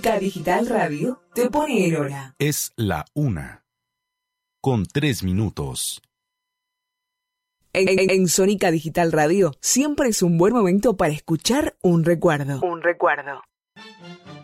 K Digital Radio te pone en hora. Es la 1:03. En Sónica Digital Radio siempre es un buen momento para escuchar un recuerdo.